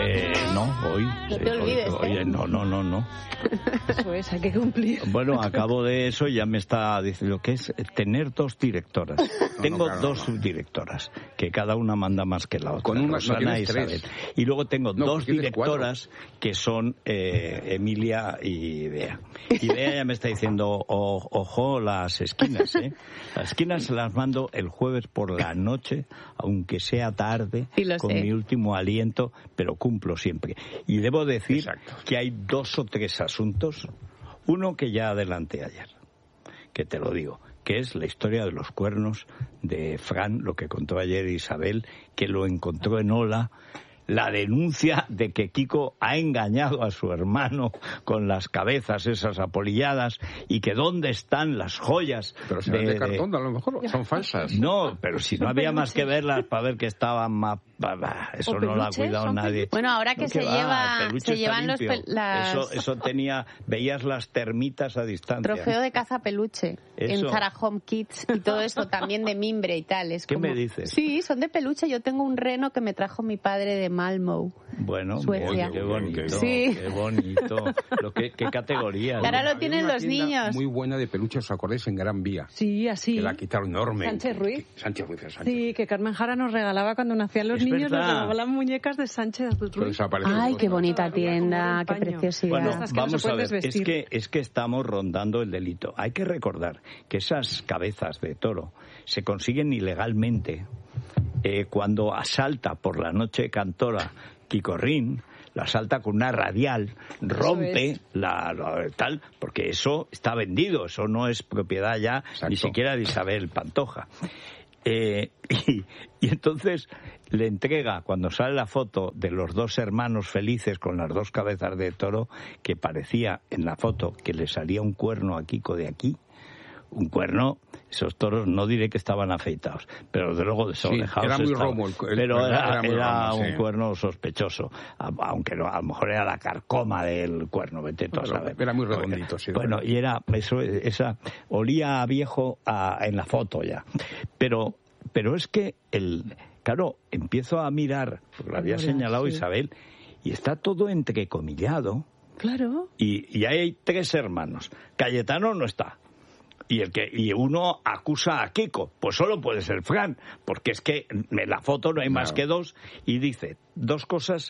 No, hoy. No te olvides, hoy, no. Eso es, hay que cumplir. Bueno, acabo de eso, ya me está diciendo que es tener dos directoras. Tengo dos subdirectoras, que cada una manda más que la otra. Con una, Rosana y Isabel. Y luego tengo dos directoras que son Emilia y Bea. Y Bea ya me está diciendo, ojo, las esquinas, ¿eh? Las esquinas se las mando el jueves por la noche, aunque sea tarde, con mi último aliento, pero cumplo siempre. Y debo decir que hay 2 o 3 asuntos. Uno que ya adelanté ayer, que te lo digo, que es la historia de los cuernos de Fran, lo que contó ayer Isabel, que lo encontró en Ola. La denuncia de que Kiko ha engañado a su hermano con las cabezas esas apolilladas y que dónde están las joyas. Pero serán de cartón, a lo mejor son falsas. No, pero si no había más que verlas para ver que estaban más... Eso no lo ha cuidado nadie. Bueno, ahora que se llevan las... Eso tenía... Veías las termitas a distancia. Trofeo de caza peluche en Zara Home Kids y todo esto también de mimbre y tal. ¿Qué me dices? Sí, son de peluche. Yo tengo un reno que me trajo mi padre de Malmö. Bueno, Suecia. Qué bonito. Sí. Qué bonito. ¿Qué categoría? Ahora lo tienen los niños. Muy buena de peluche, ¿os acordáis? En Gran Vía. Sí, así. Que la quitaron enorme. Sánchez Ruiz. Sánchez. Sí, que Carmen Jara nos regalaba cuando nacían los niños, nos regalaba las muñecas de Sánchez Ruiz. Ay, qué bonita tienda, qué preciosidad. Bueno, vamos a ver, es que estamos rondando el delito. Hay que recordar que esas cabezas de toro se consiguen ilegalmente cuando asalta por la noche Cantora Quicorrín, la asalta con una radial, rompe tal, porque eso está vendido, eso no es propiedad ya ni siquiera de Isabel Pantoja. Y entonces le entrega, cuando sale la foto de los 2 hermanos felices con las 2 cabezas de toro, que parecía en la foto que le salía un cuerno a Kiko de aquí, un cuerno, esos toros no diré que estaban afeitados, pero de luego desorejados. Era muy romo pero era un cuerno sospechoso, aunque no, a lo mejor era la carcoma del cuerno, vete tú a saber. Era muy redondito, sí. Bueno, y era esa olía a viejo en la foto ya. Pero es que claro, empiezo a mirar, porque lo había señalado Isabel, y está todo entrecomillado. Claro. Y hay 3 hermanos. Cayetano no está. Y uno acusa a Kiko, pues solo puede ser Fran, porque es que en la foto no hay más que 2, y dice 2 cosas,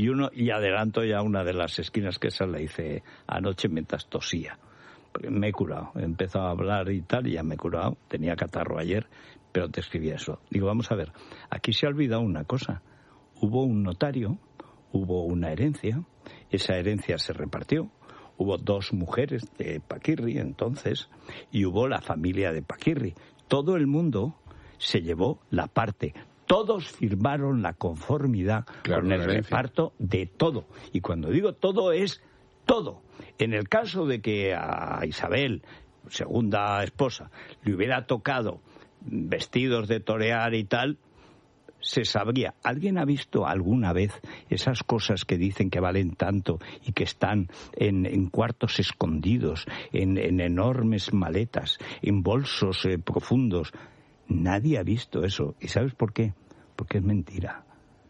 y adelanto ya una de las esquinas, que esa la hice anoche mientras tosía. Porque me he curado, he empezado a hablar y tal, y ya me he curado, tenía catarro ayer, pero te escribí eso. Digo, vamos a ver, aquí se ha olvidado una cosa, hubo un notario, hubo una herencia, esa herencia se repartió. Hubo 2 mujeres de Paquirri entonces y hubo la familia de Paquirri. Todo el mundo se llevó la parte. Todos firmaron la conformidad con el reparto de todo. Y cuando digo todo es todo. En el caso de que a Isabel, segunda esposa, le hubiera tocado vestidos de torear y tal, se sabría. ¿Alguien ha visto alguna vez esas cosas que dicen que valen tanto y que están en cuartos escondidos, en enormes maletas, en bolsos profundos? Nadie ha visto eso. ¿Y sabes por qué? Porque es mentira.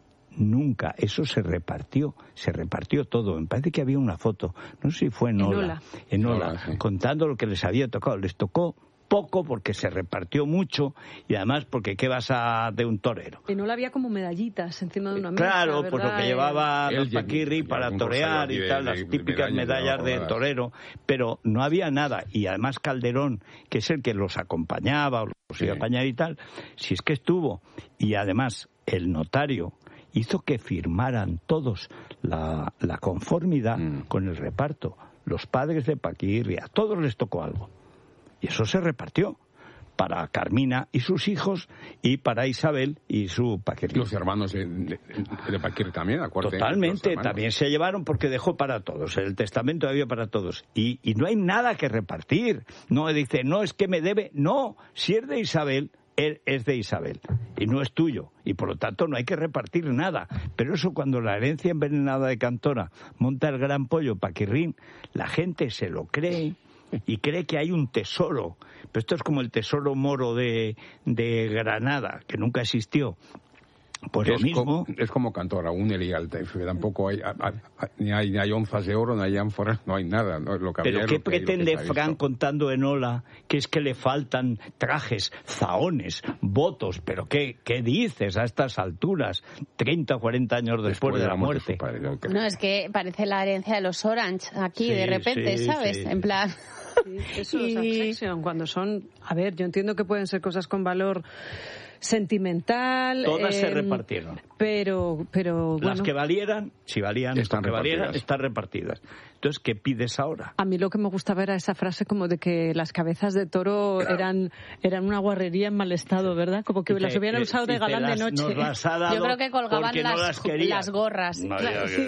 Nunca. Eso se repartió todo. Me parece que había una foto, no sé si fue en Ola, sí, contando lo que les había tocado. Les tocó poco porque se repartió mucho y además porque ¿qué vas a de un torero? Y no le había como medallitas encima de una mesa, claro, ¿verdad? pues lo que llevaba los Paquirri para torear y tal, las típicas medallas de torero, pero no había nada. Y además Calderón, que es el que los acompañaba o los iba a acompañar y tal, si es que estuvo. Y además el notario hizo que firmaran todos la conformidad con el reparto. Los padres de Paquirri, a todos les tocó algo. Y eso se repartió para Carmina y sus hijos y para Isabel y su Paquirri. Los hermanos de Paquirri también, acuérdate. Totalmente, también se llevaron porque dejó para todos. El testamento había para todos. Y no hay nada que repartir. No dice, no, es que me debe. No, si es de Isabel, es de Isabel y no es tuyo. Y por lo tanto no hay que repartir nada. Pero eso cuando la herencia envenenada de Cantora monta el gran pollo Paquirrín, la gente se lo cree. Y cree que hay un tesoro, pero esto es como el tesoro moro de Granada, que nunca existió. Pues lo mismo. Es como Cantora, un Elialta. Tampoco ni hay onzas de oro, ni hay ánforas, no hay nada. ¿No? ¿Pero qué pretende Fran contando en Ola? Que es que le faltan trajes, zahones, votos. ¿Pero qué dices a estas alturas? 30 o 40 años después de la muerte. No, es que parece la herencia de los Orange aquí, de repente, ¿sabes? Sí. En plan... Sí, eso es Succession, cuando son... A ver, yo entiendo que pueden ser cosas con valor sentimental. Todas se repartieron. Pero las que valieran, si valían, están repartidas. Entonces, ¿qué pides ahora? A mí lo que me gustaba era esa frase como de que las cabezas de toro eran una guarrería en mal estado, ¿verdad? Como que las hubieran usado de galán de noche. Yo creo que colgaban las gorras. No,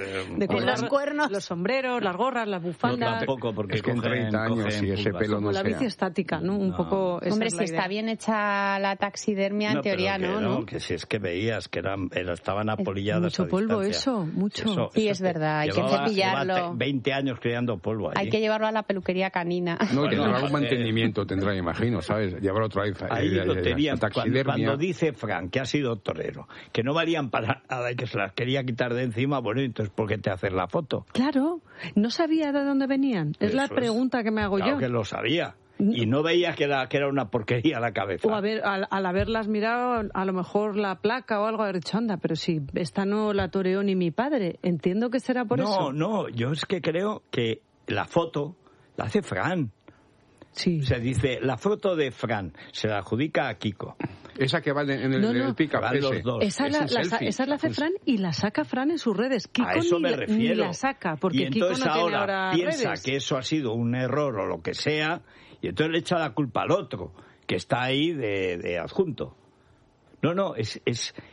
con los cuernos. Los sombreros, las gorras, las bufandas. No, tampoco, porque es que en 30 años y ese pelo no sea... Como la bici estática, ¿no? Un poco... Hombre, si está bien hecha la taxidermia, en teoría, ¿no? Que si es que veías que estaban apolilladas. Mucho polvo eso, mucho. Sí, es verdad, hay que cepillarlo. 20 años creando polvo allí. Hay que llevarlo a la peluquería canina. No, tendrá algún mantenimiento, tendrá, imagino, ¿sabes? Llevar otra vez ahí lo tenían. Cuando dice Fran que ha sido torero, que no valían para nada y que se las quería quitar de encima, bueno, entonces ¿por qué te haces la foto? Claro, no sabía de dónde venían. Es la pregunta que me hago yo. Claro que lo sabía. Y no veía que era una porquería la cabeza. O al haberlas mirado, a lo mejor la placa o algo de rechonda, pero si esta no la toreó ni mi padre, entiendo que será por eso. No, yo es que creo que la foto la hace Fran. Sí. Se dice, la foto de Fran se la adjudica a Kiko. Esa que va en el pick-up, los dos. Esa la hace Fran y la saca Fran en sus redes. Kiko a eso me refiero. Ni la saca, porque y entonces Kiko no tiene ahora piensa redes. Que eso ha sido un error o lo que sea, y entonces le echa la culpa al otro, que está ahí de adjunto. No, es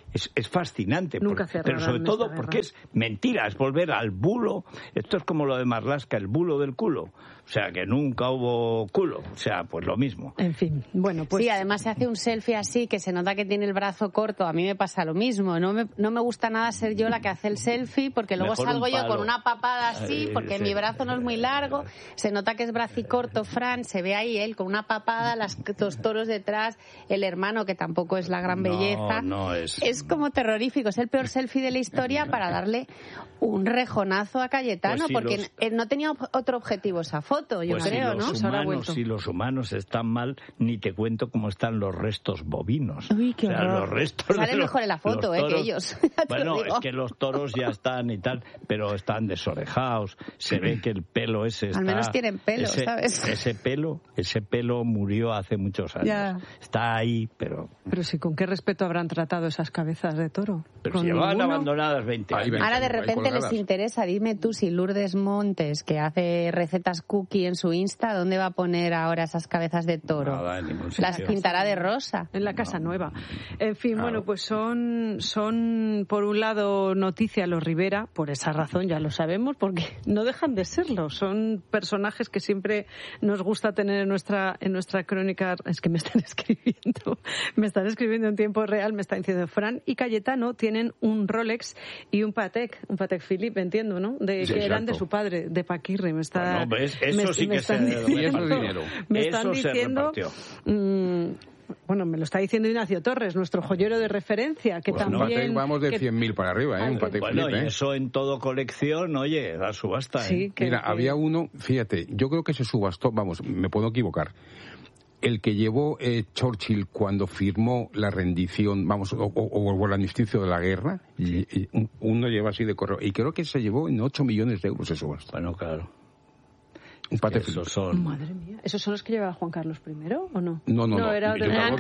fascinante. Pero sobre todo porque es mentira, es volver al bulo. Esto es como lo de Marlaska, el bulo del culo. O sea, que nunca hubo culo. O sea, pues lo mismo. En fin, bueno, pues... Sí, además se hace un selfie así, que se nota que tiene el brazo corto. A mí me pasa lo mismo. No me gusta nada ser yo la que hace el selfie, porque luego mejor salgo yo con una papada así, porque sí. Mi brazo no es muy largo. Se nota que es bracicorto, Fran. Se ve ahí él con una papada, los toros detrás, el hermano, que tampoco es la gran belleza. No, es como terrorífico. Es el peor selfie de la historia para darle un rejonazo a Cayetano, pues porque no tenía otro objetivo esa foto, yo creo, ¿no? Si los humanos están mal, ni te cuento cómo están los restos bovinos. Uy, qué horror. Los restos sale mejor en la foto, toros, que ellos. Bueno, es que los toros ya están y tal, pero están desorejados. Se ve que el pelo ese está... Al menos tienen pelo, ¿sabes? Ese pelo murió hace muchos años. Ya. Está ahí, pero... Pero sí, ¿con qué respeto habrán tratado esas cabezas de toro? Pero si llevaban abandonadas 20 años. Ahora de repente les interesa. Dime tú si Lourdes Montes, que hace recetas cookie en su Insta, ¿dónde va a poner ahora esas cabezas de toro? Nada, en ningún Las sitio. pintará de rosa. En la Casa Nueva. En fin, Claro. Bueno, pues son por un lado noticia los Rivera, por esa razón ya lo sabemos, porque no dejan de serlo. Son personajes que siempre nos gusta tener en nuestra crónica. Es que me están escribiendo en tiempo real, me está diciendo Fran y Cayetano tienen un Rolex y un Patek Philippe, entiendo, ¿no? Que eran de su padre, de Paquirri. Eso sí que se dinero. Me están Eso diciendo... Bueno, me lo está diciendo Ignacio Torres, nuestro joyero de referencia, que pues también... Vamos de 100.000 para arriba, un Patek Philippe, y eso en todo colección, oye, da subasta, Sí, Mira, había uno, fíjate, yo creo que se subastó, vamos, me puedo equivocar, el que llevó Churchill cuando firmó la rendición, vamos, o el armisticio de la guerra, y uno lleva así de correo, y creo que se llevó en 8 millones de euros ese subasta. Bueno, claro. Un Patek Philippe. Madre mía. ¿Esos son los que llevaba Juan Carlos I o no? No. Era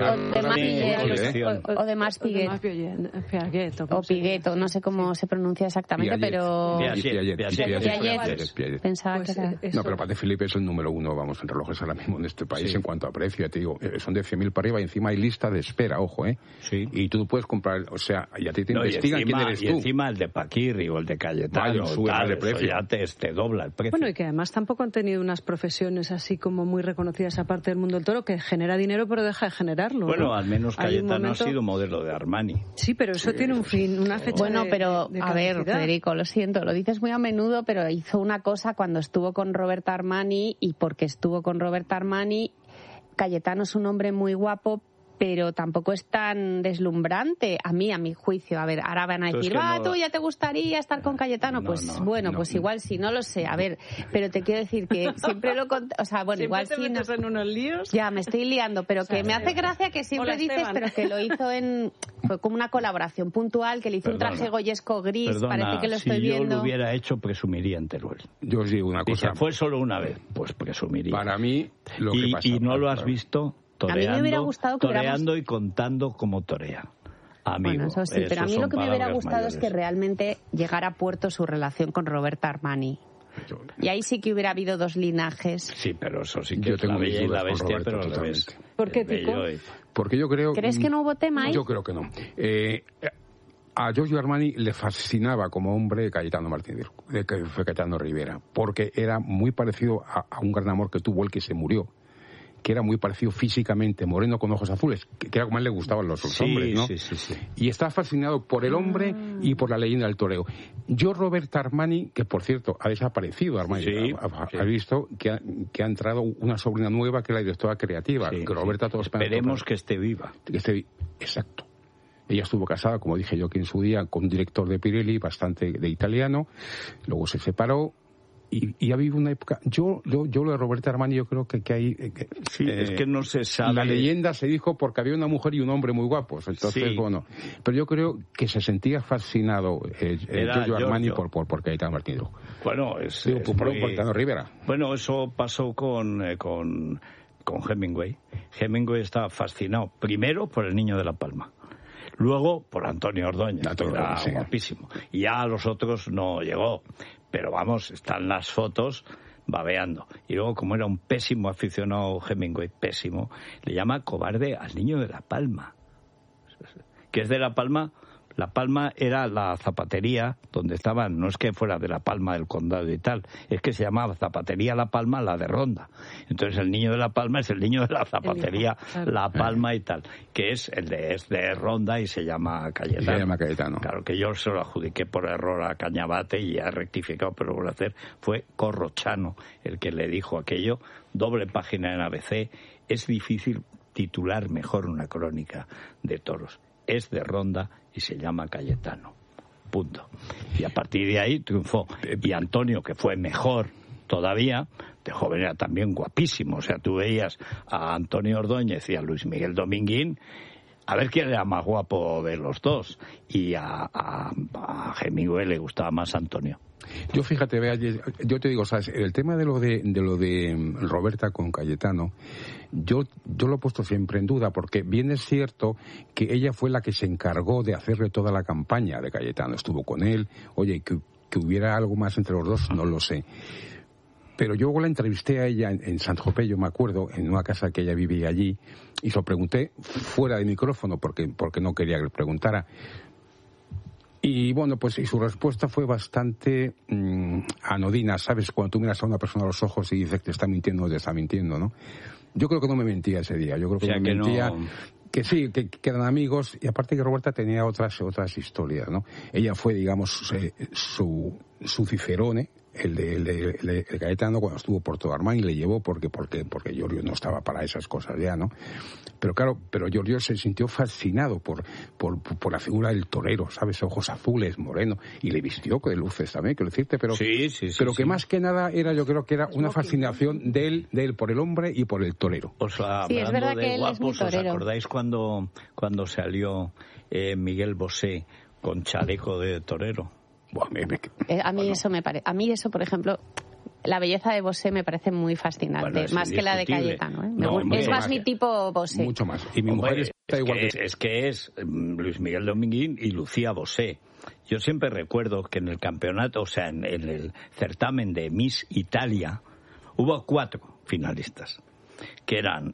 o de Mas Piguet. O Piguet, no sé cómo se pronuncia exactamente, pero... Piaget. Pensaba que era... No, pero Patek Philippe es el número uno, vamos, en relojes ahora mismo en este país en cuanto a precio. Ya te digo, son de 100.000 para arriba y encima hay lista de espera, ojo, Sí. Y tú puedes comprar, o sea, ya te investigan quién eres tú. Y encima el de Paquirri o el de Cayetano, sube más de precio. Ya te dobla el precio. Bueno, y que además tampoco han tenido unas profesiones así como muy reconocidas aparte del mundo del toro, que genera dinero pero deja de generarlo. Bueno, ¿no? al menos Cayetano ha sido modelo de Armani. Sí, pero eso tiene un fin, una fecha. Bueno, pero de a ver, Federico, lo siento, lo dices muy a menudo, pero hizo una cosa cuando estuvo con Roberta Armani, y porque estuvo con Roberta Armani, Cayetano es un hombre muy guapo, pero tampoco es tan deslumbrante a mi juicio. A ver, ahora van a decir, tú ya te gustaría estar con Cayetano. Pues igual sí, no lo sé. A ver, pero te quiero decir que siempre o sea, bueno, igual sí. ¿Siempre te metes en unos líos? Ya, me estoy liando, pero que me hace gracia que siempre dices, pero que lo hizo fue como una colaboración puntual, que le hizo un traje goyesco gris, parece que lo estoy viendo. Si yo lo hubiera hecho, presumiría en Teruel. Yo os digo una cosa. Fue solo una vez, pues presumiría. Para mí, lo que pasa... Y no lo has visto... Toreando, a mí me hubiera gustado que toreando y contando como torea. Amigo, bueno, eso sí, pero a mí lo que me hubiera gustado mayores. Es que realmente llegara a puerto su relación con Roberta Armani. Y ahí sí que hubiera habido dos linajes. Sí, pero eso sí que es la bella y la bestia, pero al revés. ¿Por qué, Tico? Porque yo creo... ¿Crees que no hubo tema ahí? Yo creo que no. A Giorgio Armani le fascinaba como hombre Cayetano Martínez, que fue Cayetano Rivera, porque era muy parecido a un gran amor que tuvo el que se murió, que era muy parecido físicamente, moreno con ojos azules, que era como a él le gustaban los hombres, ¿no? Sí. Y está fascinado por el hombre y por la leyenda del toreo. Yo, Roberta Armani, que por cierto ha desaparecido, Armani, ha visto que ha entrado una sobrina nueva que es la directora creativa, que Roberta todos esperemos que esté viva. Exacto. Ella estuvo casada, como dije yo aquí en su día, con un director de Pirelli bastante de italiano, luego se separó. Y ha vivido una época... Yo lo de Roberta Armani, yo creo que hay... es que no se sabe... La leyenda se dijo porque había una mujer y un hombre muy guapos. Entonces, bueno... Pero yo creo que se sentía fascinado Giorgio Armani por Cayetano Martínez. Bueno, por Cayetano Rivera. Bueno, eso pasó con Hemingway. Hemingway estaba fascinado, primero, por el Niño de la Palma. Luego, por Antonio Ordóñez, que era guapísimo. Y ya a los otros no llegó. Pero vamos, están las fotos babeando. Y luego, como era un pésimo aficionado Hemingway, pésimo, le llama cobarde al Niño de la Palma. Que es de La Palma. La Palma era la zapatería donde estaban, no es que fuera de La Palma del condado y tal, es que se llamaba Zapatería La Palma, la de Ronda. Entonces el Niño de La Palma es el niño de la zapatería La Palma y tal, que es de Ronda y se llama Cayetano. Se llama Cayetano. Claro que yo se lo adjudiqué por error a Cañabate y ha rectificado, pero lo voy a hacer. Fue Corrochano el que le dijo aquello, doble página en ABC, es difícil titular mejor una crónica de toros. Es de Ronda y se llama Cayetano. Punto. Y a partir de ahí triunfó. Y Antonio, que fue mejor todavía, de joven era también guapísimo. O sea, tú veías a Antonio Ordóñez y a Luis Miguel Dominguín, a ver quién era más guapo de los dos. Y a Hemingway le gustaba más Antonio. Yo fíjate, yo te digo, ¿sabes? El tema de lo de Roberta con Cayetano, yo lo he puesto siempre en duda, porque bien es cierto que ella fue la que se encargó de hacerle toda la campaña de Cayetano, estuvo con él, oye, que hubiera algo más entre los dos, no lo sé. Pero yo la entrevisté a ella en Saint-Tropez, yo me acuerdo, en una casa que ella vivía allí, y se lo pregunté fuera de micrófono, porque no quería que le preguntara. Y bueno, pues y su respuesta fue bastante anodina, ¿sabes? Cuando tú miras a una persona a los ojos y dices que te está mintiendo o te está mintiendo, ¿no? Yo creo que no me mentía ese día, yo creo que me mentía... No... Que sí, que eran amigos, y aparte que Roberta tenía otras historias, ¿no? Ella fue, digamos, su Cicerone, el de Cayetano, cuando estuvo por todo Armani, le llevó porque Giorgio no estaba para esas cosas ya, ¿no? Pero claro, Giorgio se sintió fascinado por la figura del torero, ¿sabes? Ojos azules, moreno, y le vistió de luces también, quiero decirte, pero que más que nada yo creo que era una fascinación de él por el hombre y por el torero. O sea, sí, es verdad que él guapos, es muy torero. ¿Os acordáis cuando Miguel Bosé con chaleco de torero? A mí eso, por ejemplo, la belleza de Bosé me parece muy fascinante, más que la de Cayetano, ¿eh? Es más mi tipo Bosé. Mucho más. Y mi mujer está igual es Luis Miguel Dominguín y Lucía Bosé. Yo siempre recuerdo que en el campeonato, o sea, en el certamen de Miss Italia, hubo 4 finalistas, que eran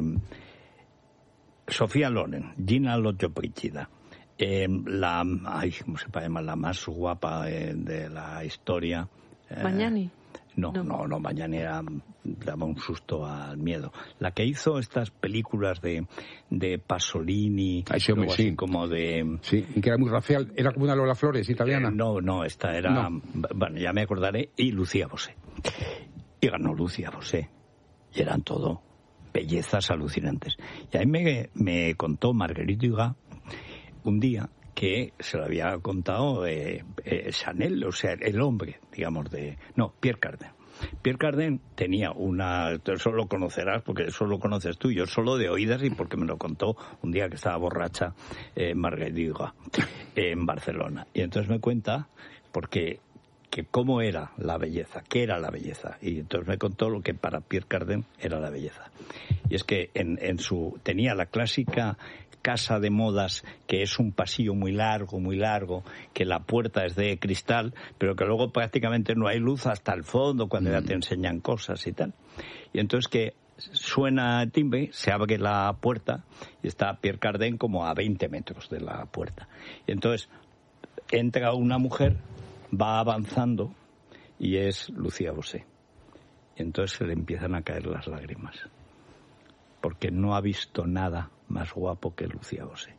Sofía Loren, Gina Lollobrigida, ¿cómo se llama? La más guapa de la historia. Magnani. No, Magnani daba un susto al miedo. La que hizo estas películas de Pasolini, así como de... Sí, y que era muy racial, era como una Lola Flores italiana. No, esta era... No. Bueno, ya me acordaré, y Lucía Bosé. Y ganó Lucía Bosé. Y eran todo bellezas alucinantes. Y a mí me contó Marguerite Duras un día que se lo había contado Chanel, o sea, el hombre, digamos, Pierre Cardin. Pierre Cardin tenía eso lo conocerás porque eso lo conoces tú, yo solo de oídas y porque me lo contó un día que estaba borracha Marguerite Duras en Barcelona. Y entonces me cuenta que cómo era la belleza, qué era la belleza. Y entonces me contó lo que para Pierre Cardin era la belleza. Y es que tenía la clásica casa de modas, que es un pasillo muy largo, que la puerta es de cristal, pero que luego prácticamente no hay luz hasta el fondo cuando ya te enseñan cosas y tal. Y entonces que suena el timbre, se abre la puerta y está Pierre Cardin como a 20 metros de la puerta. Y entonces entra una mujer, va avanzando y es Lucía Bosé. Y entonces se le empiezan a caer las lágrimas, porque no ha visto nada más guapo que Lucía Bosé.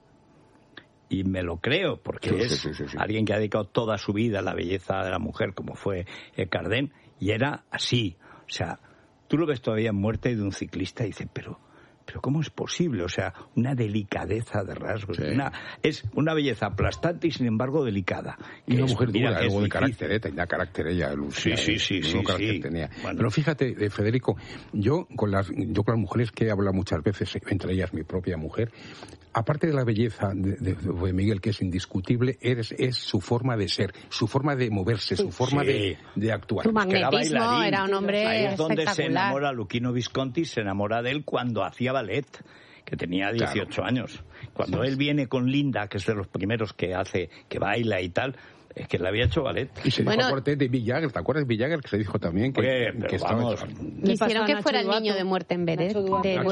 Y me lo creo, porque es alguien que ha dedicado toda su vida a la belleza de la mujer, como fue Cardin, y era así. O sea, tú lo ves todavía en Muerte de un ciclista y dices, pero ¿cómo es posible? O sea, una delicadeza de rasgos. Sí. Es una belleza aplastante y, sin embargo, delicada. Y una mujer dura, algo de carácter, tenía carácter ella, Lucía. Sí. Tenía. Bueno. Pero fíjate, Federico, yo con las mujeres que he hablado muchas veces, entre ellas mi propia mujer, aparte de la belleza de Miguel, que es indiscutible, es su forma de ser, su forma de moverse, su forma de actuar. Su magnetismo, era un hombre ahí es donde espectacular. se enamora Luchino Visconti, se enamora de él cuando hacía ballet, que tenía 18 años. Cuando él viene con Linda, que es de los primeros que baila y tal, es que le había hecho ballet. Y se dijo aparte de Mick Jagger, ¿te acuerdas de Mick Jagger? Que se dijo también que estaba... Hicieron que fuera el niño de Muerte en Venecia.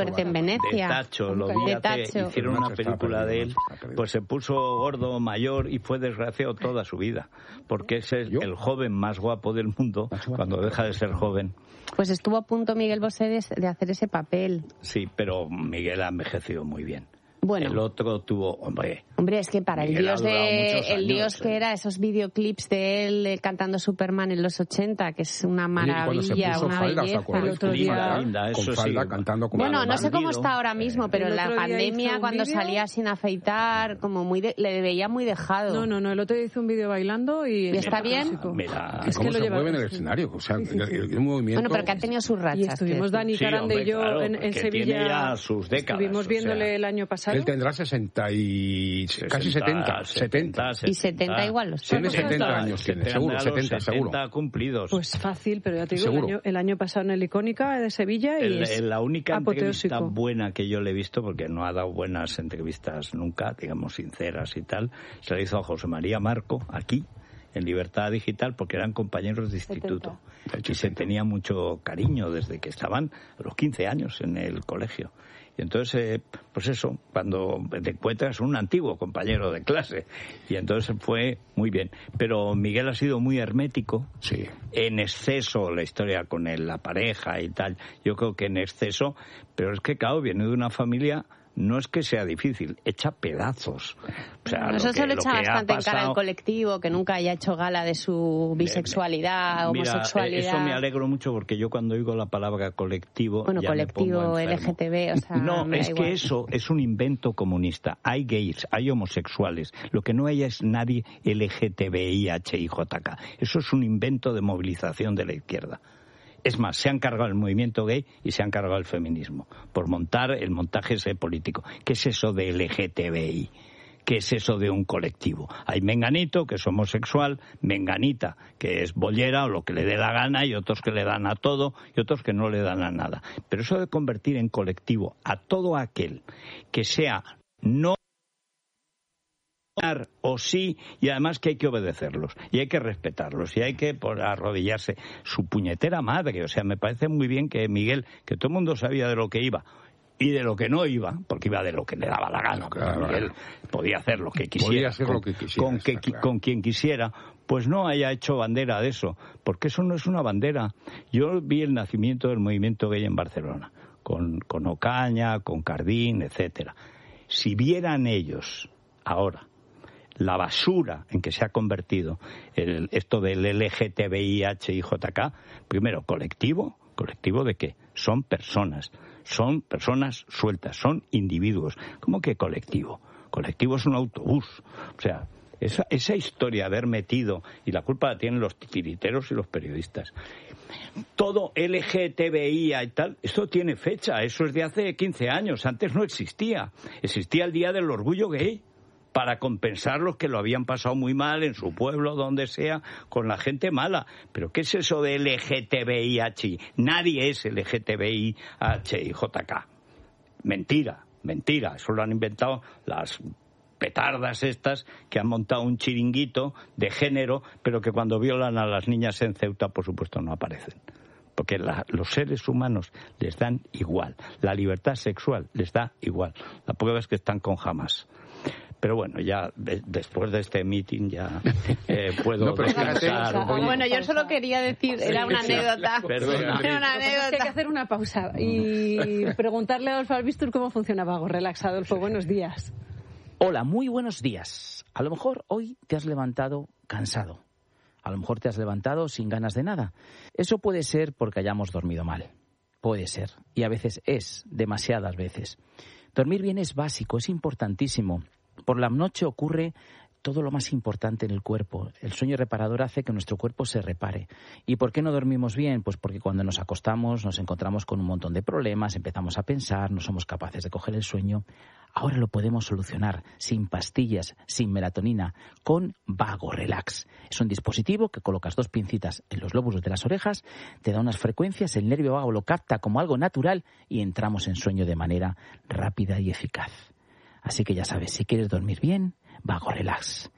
De Tacho, hicieron una película de él, pues se puso gordo, mayor y fue desgraciado toda su vida, porque es el joven más guapo del mundo cuando deja de ser joven. Pues estuvo a punto Miguel Bosé de hacer ese papel. Sí, pero Miguel ha envejecido muy bien. Bueno, el otro tuvo, hombre, es que para Miguel el dios que era, esos videoclips de él cantando Superman en los 80, que es una maravilla, una belleza. El otro día con falda, cantando como no sé cómo está ahora mismo, pero en la pandemia, cuando salía sin afeitar, como le veía muy dejado. No, el otro día hizo un vídeo bailando y está bien. Mira, es cómo se mueve en el escenario, o sea, el movimiento. Bueno, pero que han tenido sus rachas. Y estuvimos Dani Carande y yo en Sevilla. Tiene ya sus décadas. Estuvimos viéndole el año pasado. Él tendrá 60 y casi 70. Y 70 igual los tiene 70 años, seguro, 70 seguro. Cumplidos. Pues fácil, pero ya te digo, el año pasado en el Icónica de Sevilla y la única apoteósico. Entrevista buena que yo le he visto, porque no ha dado buenas entrevistas nunca, digamos sinceras y tal, se la hizo a José María Marco, aquí, en Libertad Digital, porque eran compañeros de instituto. Y se tenía mucho cariño desde que estaban a los 15 años en el colegio. Y entonces, pues eso, cuando te encuentras un antiguo compañero de clase. Y entonces fue muy bien. Pero Miguel ha sido muy hermético. Sí. En exceso, la historia con la pareja y tal. Yo creo que en exceso. Pero es que, claro, viene de una familia... No es que sea difícil, echa pedazos. O sea, eso se lo echa bastante en cara al colectivo, que nunca haya hecho gala de su bisexualidad, homosexualidad. Eso me alegro mucho porque yo cuando oigo la palabra colectivo... Bueno, ya colectivo, me pongo LGTB, o sea... No, es que eso es un invento comunista. Hay gays, hay homosexuales. Lo que no hay es nadie LGTBIHIJK. Eso es un invento de movilización de la izquierda. Es más, se han cargado el movimiento gay y se han cargado el feminismo por montar el montaje ese político. ¿Qué es eso de LGTBI? ¿Qué es eso de un colectivo? Hay menganito, que es homosexual, menganita, que es bollera o lo que le dé la gana, y otros que le dan a todo y otros que no le dan a nada. Pero eso de convertir en colectivo a todo aquel que sea no o sí, y además que hay que obedecerlos y hay que respetarlos y hay que arrodillarse. Su puñetera madre. O sea, me parece muy bien que Miguel, que todo el mundo sabía de lo que iba y de lo que no iba, porque iba de lo que le daba la gana. Claro. Miguel podía hacer lo que quisiera, con quien quisiera, pues no haya hecho bandera de eso, porque eso no es una bandera. Yo vi el nacimiento del movimiento gay en Barcelona, con Ocaña, con Cardín, etcétera. Si vieran ellos ahora la basura en que se ha convertido esto del LGTBIHIJK, primero colectivo, ¿Colectivo de qué? Son personas sueltas, son individuos. ¿Cómo que colectivo? Colectivo es un autobús. O sea, esa historia de haber metido, y la culpa la tienen los titiriteros y los periodistas. Todo LGTBI y tal, esto tiene fecha, eso es de hace 15 años, antes no existía. Existía el Día del Orgullo Gay, para compensar los que lo habían pasado muy mal en su pueblo, donde sea, con la gente mala. ¿Pero qué es eso de LGTBIH? Nadie es LGTBIHIJK. Mentira. Eso lo han inventado las petardas estas que han montado un chiringuito de género, pero que cuando violan a las niñas en Ceuta, por supuesto, no aparecen. Porque los seres humanos les dan igual. La libertad sexual les da igual. La prueba es que están con Hamas. Pero bueno, ya después de este meeting ya puedo descansar. Bueno, yo solo quería decir, era una anécdota. Perdona. Era una anécdota. Hay que hacer una pausa y preguntarle a Adolfo Albistur cómo funcionaba Agorrelax. Adolfo, buenos días. Hola, muy buenos días. A lo mejor hoy te has levantado cansado. A lo mejor te has levantado sin ganas de nada. Eso puede ser porque hayamos dormido mal. Puede ser. Y a veces es, demasiadas veces. Dormir bien es básico, es importantísimo. Por la noche ocurre todo lo más importante en el cuerpo. El sueño reparador hace que nuestro cuerpo se repare. ¿Y por qué no dormimos bien? Pues porque cuando nos acostamos nos encontramos con un montón de problemas, empezamos a pensar, no somos capaces de coger el sueño. Ahora lo podemos solucionar sin pastillas, sin melatonina, con Vagorelax. Es un dispositivo que colocas 2 pincitas en los lóbulos de las orejas, te da unas frecuencias, el nervio vago lo capta como algo natural y entramos en sueño de manera rápida y eficaz. Así que ya sabes, si quieres dormir bien, Vagorelax.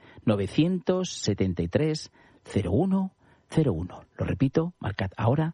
973 01 01. Lo repito, marcad ahora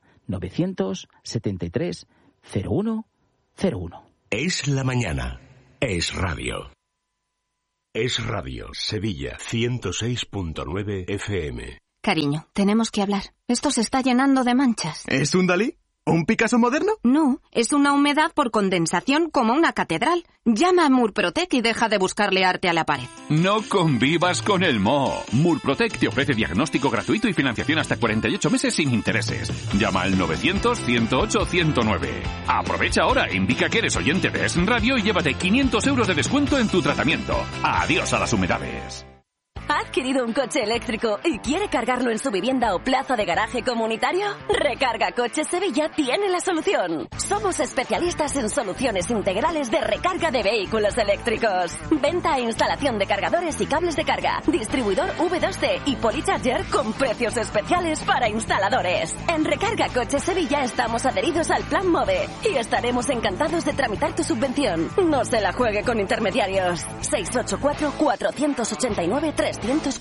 973 01 01. Es la mañana. Es radio. Es radio. Sevilla 106.9 FM. Cariño, tenemos que hablar. Esto se está llenando de manchas. ¿Es un Dalí? ¿Un Picasso moderno? No, es una humedad por condensación como una catedral. Llama a Murprotec y deja de buscarle arte a la pared. No convivas con el moho. Murprotec te ofrece diagnóstico gratuito y financiación hasta 48 meses sin intereses. Llama al 900-108-109. Aprovecha ahora, indica que eres oyente de Es Radio y llévate 500 euros de descuento en tu tratamiento. Adiós a las humedades. ¿Ha adquirido un coche eléctrico y quiere cargarlo en su vivienda o plaza de garaje comunitario? Recarga Coches Sevilla tiene la solución. Somos especialistas en soluciones integrales de recarga de vehículos eléctricos. Venta e instalación de cargadores y cables de carga. Distribuidor V2C y Polycharger con precios especiales para instaladores. En Recarga Coches Sevilla estamos adheridos al Plan MOVE y estaremos encantados de tramitar tu subvención. No se la juegue con intermediarios. 684-489-341.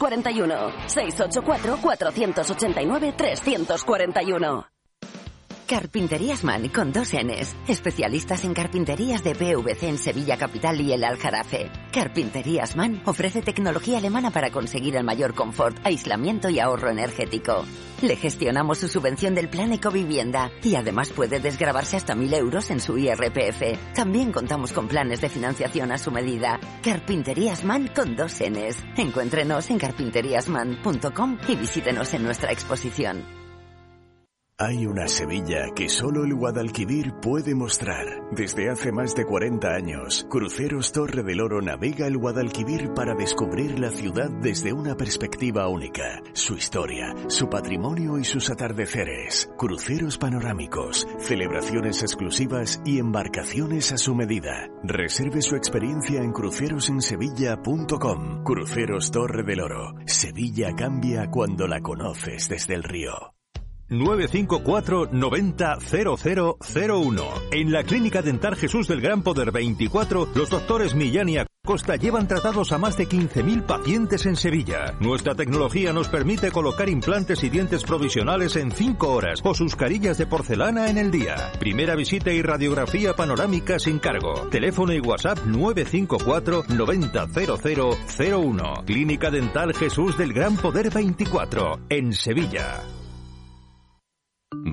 684-489-341. Carpinterías Man con 2 Ns. Especialistas en carpinterías de PVC en Sevilla Capital y el Aljarafe. Carpinterías Man ofrece tecnología alemana para conseguir el mayor confort, aislamiento y ahorro energético. Le gestionamos su subvención del Plan Ecovivienda y además puede desgravarse hasta 1.000 euros en su IRPF. También contamos con planes de financiación a su medida. Carpinterías Man con 2 Ns. Encuéntrenos en carpinteriasman.com y visítenos en nuestra exposición. Hay una Sevilla que solo el Guadalquivir puede mostrar. Desde hace más de 40 años, Cruceros Torre del Oro navega el Guadalquivir para descubrir la ciudad desde una perspectiva única. Su historia, su patrimonio y sus atardeceres. Cruceros panorámicos, celebraciones exclusivas y embarcaciones a su medida. Reserve su experiencia en crucerosensevilla.com. Cruceros Torre del Oro. Sevilla cambia cuando la conoces desde el río. 954 90 0001. En la Clínica Dental Jesús del Gran Poder 24, los doctores Millán y Acosta llevan tratados a más de 15.000 pacientes en Sevilla. Nuestra tecnología nos permite colocar implantes y dientes provisionales en 5 horas o sus carillas de porcelana en el día. Primera visita y radiografía panorámica sin cargo. Teléfono y WhatsApp 954 90 0001. Clínica Dental Jesús del Gran Poder 24, en Sevilla.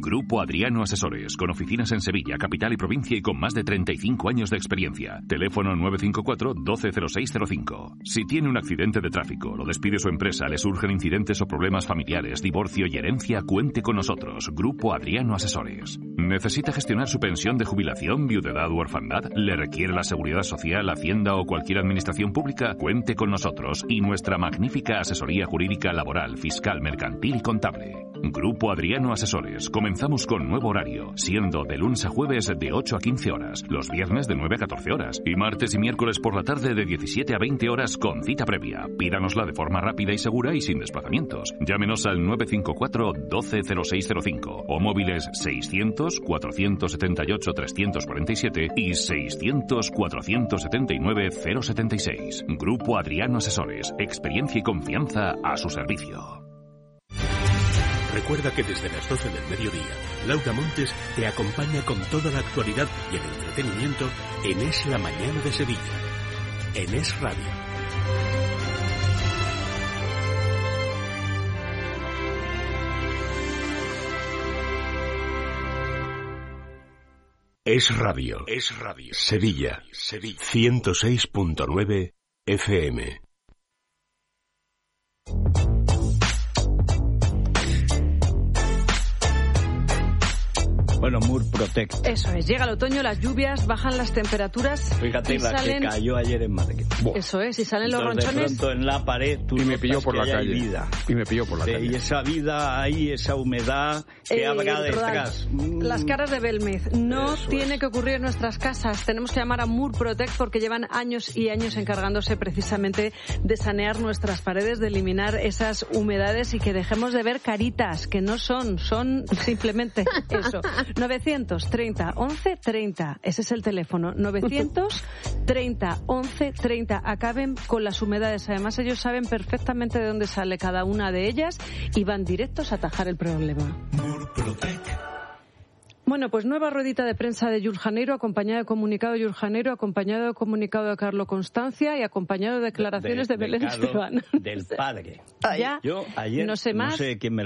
Grupo Adriano Asesores, con oficinas en Sevilla, capital y provincia y con más de 35 años de experiencia. Teléfono 954 120605. Si tiene un accidente de tráfico, lo despide su empresa, le surgen incidentes o problemas familiares, divorcio y herencia, cuente con nosotros. Grupo Adriano Asesores. ¿Necesita gestionar su pensión de jubilación, viudedad u orfandad? ¿Le requiere la Seguridad Social, Hacienda o cualquier administración pública? Cuente con nosotros y nuestra magnífica asesoría jurídica, laboral, fiscal, mercantil y contable. Grupo Adriano Asesores. Comenzamos con nuevo horario, siendo de lunes a jueves de 8 a 15 horas, los viernes de 9 a 14 horas y martes y miércoles por la tarde de 17 a 20 horas con cita previa. Pídanosla de forma rápida y segura y sin desplazamientos. Llámenos al 954 120605 o móviles 600 478 347 y 600 479 076. Grupo Adriano Asesores. Experiencia y confianza a su servicio. Recuerda que desde las 12 del mediodía, Laura Montes te acompaña con toda la actualidad y el entretenimiento en Es la Mañana de Sevilla, en Es Radio. Es Radio. Es Radio. Sevilla. 106.9 FM. Bueno, Murprotec. Eso es, llega el otoño, las lluvias, bajan las temperaturas. Fíjate la que cayó ayer en Madrid. Eso es, y salen los Entonces, ronchones. de pronto en la pared tú y me pilló por la calle. Vida. Y me pilló por la calle. Y esa vida ahí, esa humedad que habrá detrás. Las caras de Belmez. No tiene que ocurrir en nuestras casas. Tenemos que llamar a Murprotec porque llevan años y años encargándose precisamente de sanear nuestras paredes, de eliminar esas humedades y que dejemos de ver caritas, que no son simplemente eso. 930 11 30. Ese es el teléfono. 930 11 30. Acaben con las humedades. Además, ellos saben perfectamente de dónde sale cada una de ellas y van directos a atajar el problema. Bueno, pues nueva ruedita de prensa de Jules Janeiro, acompañado de comunicado de Jules Janeiro, acompañado de comunicado de Carlo Constancia y acompañado de declaraciones de Belén Esteban. Del padre. Ya, Yo ayer no sé más. No sé quién me